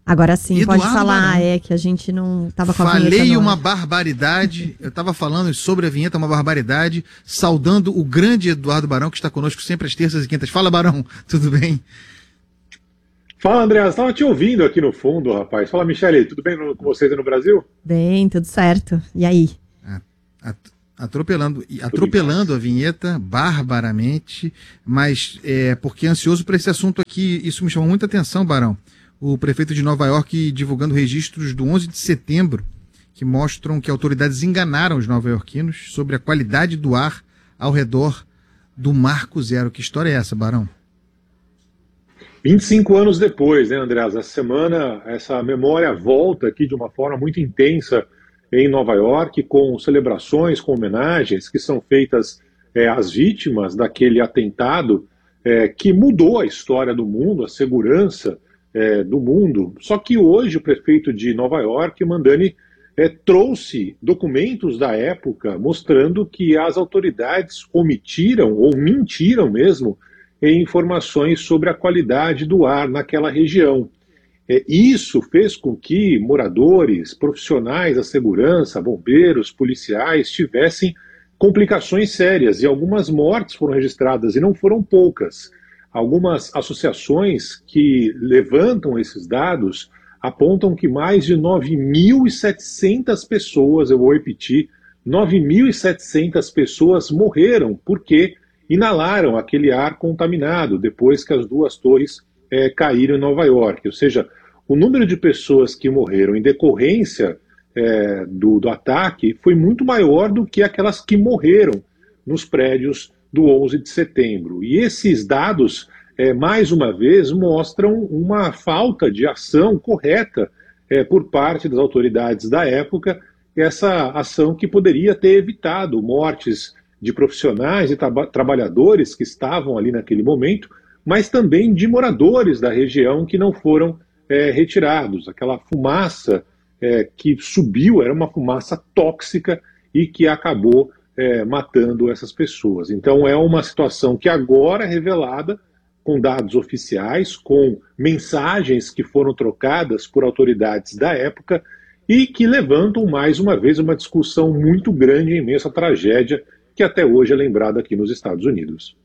Agora sim, Eduardo pode falar, Barão. que a gente não estava com a vinheta. Falei uma barbaridade, eu estava falando sobre a vinheta, uma barbaridade, saudando o grande Eduardo Barão, que está conosco sempre às terças e quintas. Fala, Barão, tudo bem? Fala, André, estava te ouvindo aqui no fundo, rapaz. Fala, Michele, tudo bem com vocês aí no Brasil? Bem, tudo certo. E aí? Atropelando a vinheta barbaramente, mas porque ansioso para esse assunto aqui, isso me chamou muita atenção, Barão. O prefeito de Nova York divulgando registros do 11 de setembro que mostram que autoridades enganaram os nova-iorquinos sobre a qualidade do ar ao redor do Marco Zero. Que história é essa, Barão? 25 anos depois, né, André? Essa semana, essa memória volta aqui de uma forma muito intensa em Nova York, com celebrações, com homenagens que são feitas às vítimas daquele atentado que mudou a história do mundo, a segurança do mundo. Só que hoje o prefeito de Nova York, Mandani, trouxe documentos da época mostrando que as autoridades omitiram ou mentiram mesmo em informações sobre a qualidade do ar naquela região. Isso fez com que moradores, profissionais da segurança, bombeiros, policiais, tivessem complicações sérias e algumas mortes foram registradas, e não foram poucas. Algumas associações que levantam esses dados apontam que mais de 9.700 pessoas, eu vou repetir, 9.700 pessoas morreram porque inalaram aquele ar contaminado depois que as duas torres caíram em Nova York. Ou seja, o número de pessoas que morreram em decorrência do ataque foi muito maior do que aquelas que morreram nos prédios do 11 de setembro. E esses dados, mais uma vez, mostram uma falta de ação correta por parte das autoridades da época, essa ação que poderia ter evitado mortes de profissionais e trabalhadores que estavam ali naquele momento, mas também de moradores da região que não foram retirados. Aquela fumaça que subiu era uma fumaça tóxica e que acabou matando essas pessoas. Então é uma situação que agora é revelada com dados oficiais, com mensagens que foram trocadas por autoridades da época e que levantam mais uma vez uma discussão muito grande em meio a essa tragédia que até hoje é lembrada aqui nos Estados Unidos.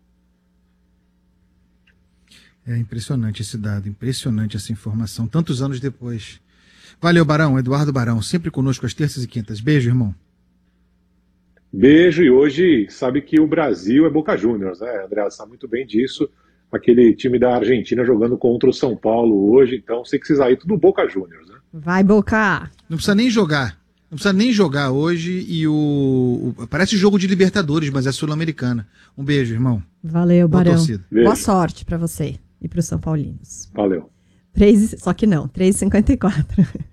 É impressionante esse dado, impressionante essa informação, tantos anos depois. Valeu, Barão, Eduardo Barão, sempre conosco às terças e quintas. Beijo, irmão. Beijo, e hoje sabe que o Brasil é Boca Juniors, né, André? Você sabe muito bem disso. Aquele time da Argentina jogando contra o São Paulo hoje, então você precisa ir tudo Boca Juniors, né? Vai, Boca! Não precisa nem jogar. Não precisa nem jogar hoje e parece jogo de Libertadores, mas é Sul-Americana. Um beijo, irmão. Valeu, Barão. Boa sorte pra você e pros São Paulinos. Valeu. Só que não, 3h54.